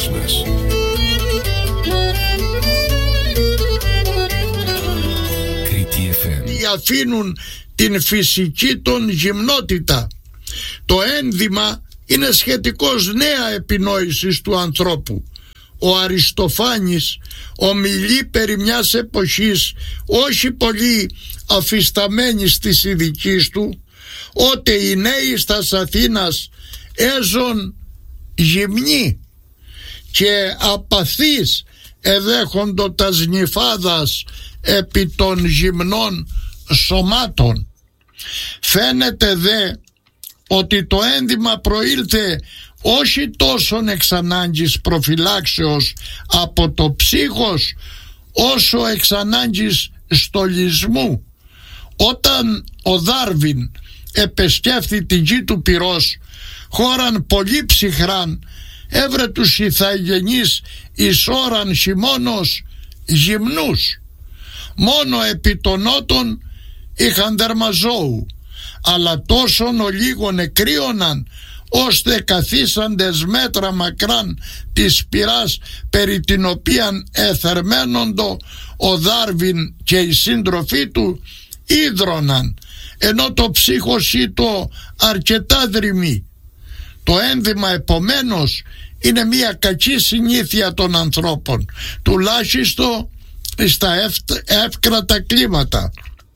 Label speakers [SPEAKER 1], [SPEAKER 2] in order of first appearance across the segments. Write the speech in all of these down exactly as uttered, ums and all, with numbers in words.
[SPEAKER 1] ζωής μας. Κρήτη εφ εμ.
[SPEAKER 2] Αφήνουν την φυσική των γυμνότητα. Το ένδυμα είναι σχετικώς νέα επινόησης του ανθρώπου. Ο Αριστοφάνης ομιλεί περί μιας εποχής όχι πολύ αφισταμένης της ειδικής του, ότε οι νέοι στας Αθήνας έζων γυμνοί και απαθείς εδέχοντο τας νυφάδας επί των γυμνών σωμάτων. Φαίνεται δε ότι το ένδυμα προήλθε όχι τόσον εξ ανάγκης προφυλάξεως από το ψύχος, όσο εξ ανάγκης στολισμού. Όταν ο Δάρβιν επεσκέφθη την γη του Πυρός, χώραν πολύ ψυχράν, έβρε τους ηθαγενείς εις ώραν χειμώνος γυμνούς. Μόνο επί των νότων είχαν δερμαζόου, αλλά τόσον ο λίγον εκρύωναν, ώστε καθίσαντες μέτρα μακράν της πυράς περί την οποίαν εθερμένοντο ο Δάρβιν και οι σύντροφοί του ίδρωναν, ενώ το ψύχος ήταν αρκετά δρυμή. Το ένδυμα επομένως είναι μια κακή συνήθεια των ανθρώπων, τουλάχιστον στα εύκρατα κλίματα.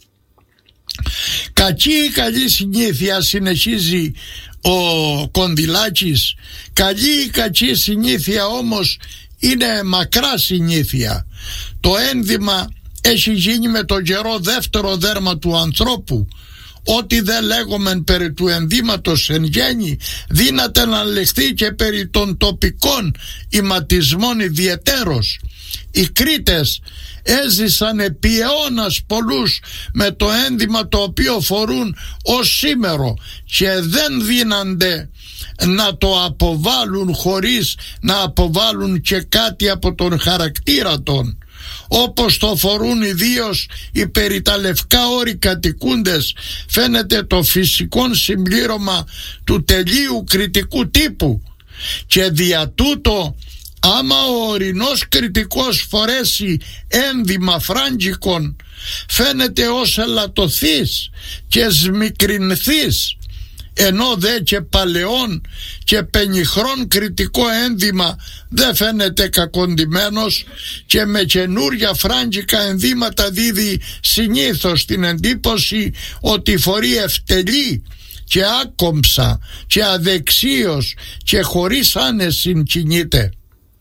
[SPEAKER 2] Κακή ή καλή συνήθεια, συνεχίζει ο Κονδυλάκης, καλή ή κακή συνήθεια όμως είναι μακρά συνήθεια. Το ένδυμα έχει γίνει με τον καιρό δεύτερο δέρμα του ανθρώπου. Ό,τι δεν λέγομεν περί του ενδύματος εν γέννη, δύναται να λεχθεί και περί των τοπικών ηματισμών ιδιαιτέρως. Οι Κρήτες έζησαν επί αιώνας πολλούς με το ένδυμα το οποίο φορούν ως σήμερο και δεν δύνανται να το αποβάλουν χωρίς να αποβάλουν και κάτι από τον χαρακτήρα των, όπως το φορούν ιδίως οι περί τα λευκά όροι κατοικούντες. Φαίνεται το φυσικό συμπλήρωμα του τελείου κριτικού τύπου, και δια τούτο άμα ο ορεινός κριτικός φορέσει ένδυμα φράντζικον, φαίνεται ως ελαττωθείς και σμικρινθείς, ενώ δε και παλαιόν και πενιχρόν κριτικό ένδυμα δεν φαίνεται κακοντημένος, και με καινούρια φράντζικα ενδύματα δίδει συνήθως την εντύπωση ότι φορεί ευτελή και άκομψα και αδεξίως και χωρίς άνεση κινείται.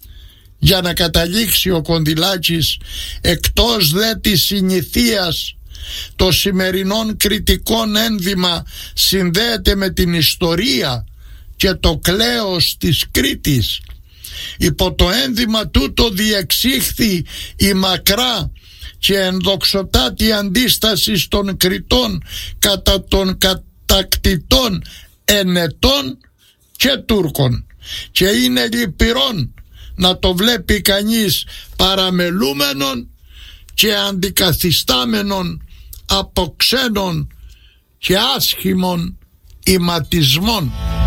[SPEAKER 2] Για να καταλήξει ο Κονδυλάκης, εκτός δε της συνηθίας, το σημερινόν κριτικόν ένδυμα συνδέεται με την ιστορία και το κλέος της Κρήτης. Υπό το ένδυμα τούτο διεξήχθη η μακρά και ενδοξωτάτη αντίσταση των Κρητών κατά των κατακτητών Ενετών και Τούρκων, και είναι λυπηρόν να το βλέπει κανείς παραμελούμενον και αντικαθιστάμενον από ξένων και άσχημων ηματισμών.